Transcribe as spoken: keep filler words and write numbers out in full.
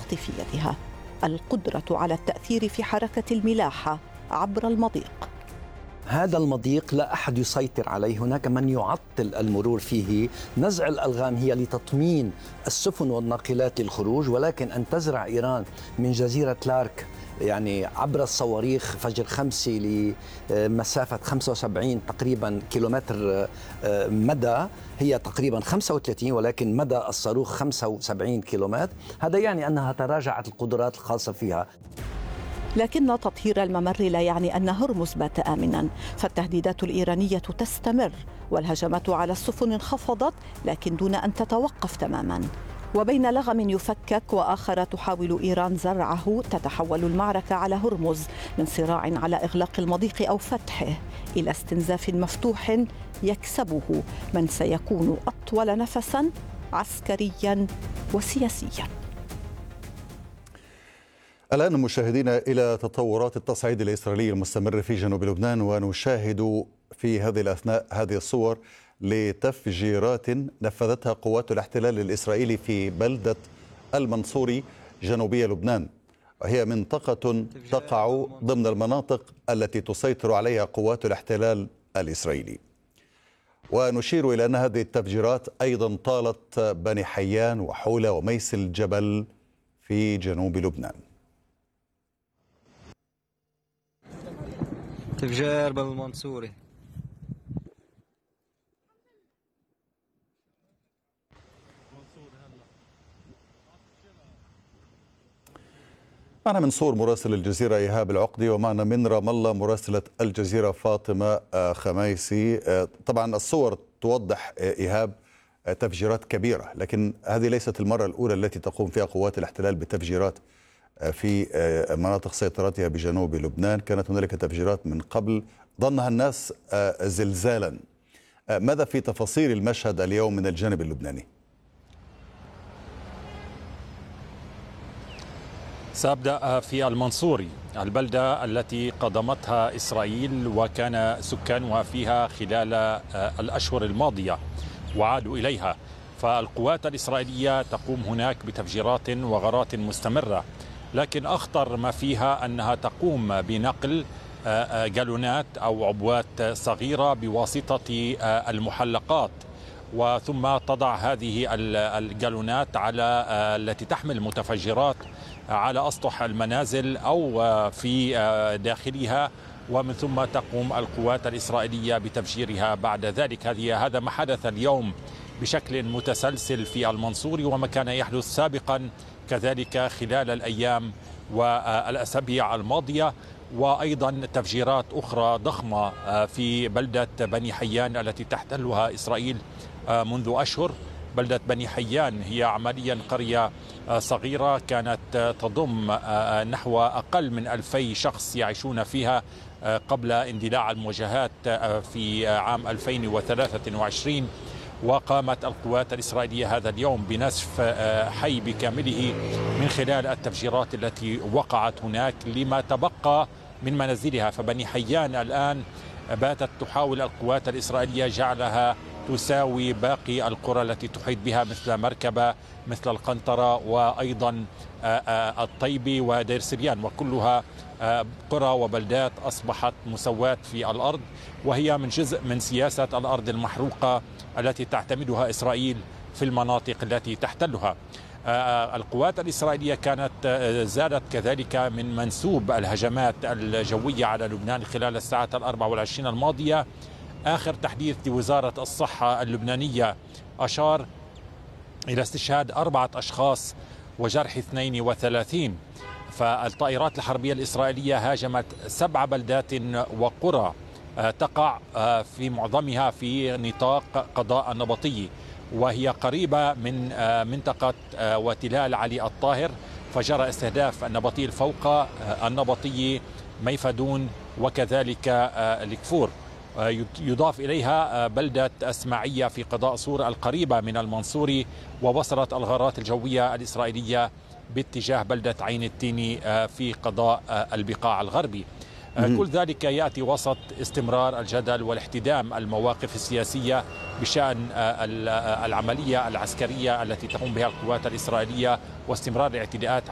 الضغط في يدها، القدرة على التأثير في حركة الملاحة عبر المضيق. هذا المضيق لا أحد يسيطر عليه، هناك من يعطل المرور فيه. نزع الألغام هي لتطمين السفن والناقلات للخروج، ولكن أن تزرع إيران من جزيرة لارك يعني عبر الصواريخ فجر خمسة لمسافة خمسة وسبعين تقريبا كيلومتر مدى، هي تقريبا خمسة وثلاثين، ولكن مدى الصاروخ خمسة وسبعين كيلومتر، هذا يعني أنها تراجعت القدرات الخاصة فيها. لكن تطهير الممر لا يعني أن هرمز بات آمنا، فالتهديدات الإيرانية تستمر والهجمات على السفن انخفضت لكن دون أن تتوقف تماما. وبين لغم يفكك وآخر تحاول إيران زرعه، تتحول المعركة على هرمز من صراع على إغلاق المضيق أو فتحه إلى استنزاف مفتوح يكسبه من سيكون أطول نفسا عسكريا وسياسيا. الآن مشاهدينا إلى تطورات التصعيد الإسرائيلي المستمر في جنوب لبنان، ونشاهد في هذه الأثناء هذه الصور لتفجيرات نفذتها قوات الاحتلال الإسرائيلي في بلدة المنصوري جنوبي لبنان، وهي منطقة تقع ضمن المناطق التي تسيطر عليها قوات الاحتلال الإسرائيلي. ونشير إلى أن هذه التفجيرات أيضا طالت بني حيان وحولة وميس الجبل في جنوب لبنان. تفجير باب المنصوري. معنا من صور مراسل الجزيرة إيهاب العقدي، ومعنا من رام الله مراسلة الجزيرة فاطمة خميسي. طبعا الصور توضح إيهاب تفجيرات كبيرة، لكن هذه ليست المرة الأولى التي تقوم فيها قوات الاحتلال بتفجيرات في مناطق سيطرتها بجنوب لبنان. كانت هنالك تفجيرات من قبل ظنها الناس زلزالا. ماذا في تفاصيل المشهد اليوم من الجانب اللبناني؟ سأبدأ في المنصوري، البلدة التي قضمتها إسرائيل وكان سكانها فيها خلال الأشهر الماضية وعادوا إليها. فالقوات الإسرائيلية تقوم هناك بتفجيرات وغارات مستمرة، لكن أخطر ما فيها أنها تقوم بنقل جالونات أو عبوات صغيرة بواسطة المحلقات، وثم تضع هذه الجالونات على التي تحمل متفجرات على أسطح المنازل أو في داخلها، ومن ثم تقوم القوات الإسرائيلية بتفجيرها بعد ذلك. هذه هذا ما حدث اليوم بشكل متسلسل في المنصوري، وما كان يحدث سابقا كذلك خلال الأيام والأسابيع الماضية. وأيضا تفجيرات أخرى ضخمة في بلدة بني حيان التي تحتلها إسرائيل منذ أشهر. بلدة بني حيان هي عمليا قرية صغيرة كانت تضم نحو أقل من ألفي شخص يعيشون فيها قبل اندلاع المواجهات في عام ألفين وثلاثة وعشرين، وقامت القوات الإسرائيلية هذا اليوم بنسف حي بكامله من خلال التفجيرات التي وقعت هناك لما تبقى من منازلها. فبني حيان الآن باتت تحاول القوات الإسرائيلية جعلها تساوي باقي القرى التي تحيط بها مثل مركبة، مثل القنطرة، وأيضا الطيبي ودير سريان، وكلها قرى وبلدات أصبحت مسوات في الأرض، وهي من جزء من سياسة الأرض المحروقة التي تعتمدها إسرائيل في المناطق التي تحتلها. القوات الإسرائيلية كانت زادت كذلك من منسوب الهجمات الجوية على لبنان خلال الساعات الأربع والعشرين الماضية. آخر تحديث لوزارة الصحة اللبنانية أشار إلى استشهاد أربعة أشخاص وجرح اثنين وثلاثين. فالطائرات الحربية الإسرائيلية هاجمت سبع بلدات وقرى تقع في معظمها في نطاق قضاء النبطي، وهي قريبة من منطقة وتلال علي الطاهر، فجرى استهداف النبطي الفوقة، النبطي، ميفدون، وكذلك الكفور. يضاف إليها بلدة أسماعية في قضاء صور القريبة من المنصوري، ووصلت الغارات الجوية الإسرائيلية باتجاه بلدة عين التيني في قضاء البقاع الغربي. كل ذلك يأتي وسط استمرار الجدل والاحتدام المواقف السياسية بشأن العملية العسكرية التي تقوم بها القوات الإسرائيلية واستمرار الاعتداءات